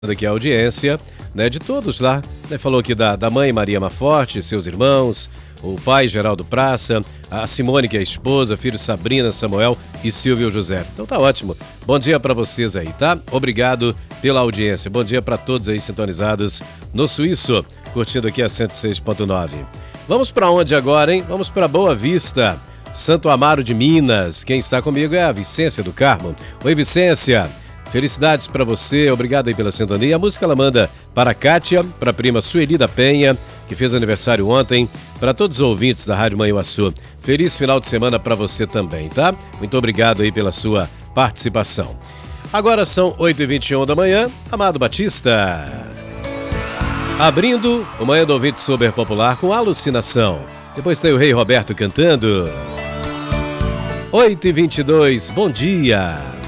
Aqui a audiência, né, de todos lá, né, falou aqui da mãe Maria Maforte, seus irmãos, o pai Geraldo Praça, a Simone, que é a esposa, filhos Sabrina, Samuel e Silvio José. Então tá ótimo. Bom dia pra vocês aí, tá? Obrigado pela audiência. Bom dia pra todos aí sintonizados no Suíço, curtindo aqui a 106.9. Vamos pra onde agora, hein? Vamos pra Boa Vista, Santo Amaro de Minas. Quem está comigo é a Vicência do Carmo. Oi, Vicência. Felicidades para você, obrigado aí pela sintonia. A música ela manda para a Kátia, para a prima Sueli da Penha, que fez aniversário ontem, para todos os ouvintes da Rádio Manhuaçu. Feliz final de semana para você também, tá? Muito obrigado aí pela sua participação. Agora são 8h21 da manhã, Amado Batista. Abrindo o Manhã do Ouvinte Super Popular com Alucinação. Depois tem o Rei Roberto cantando. 8h22, bom dia.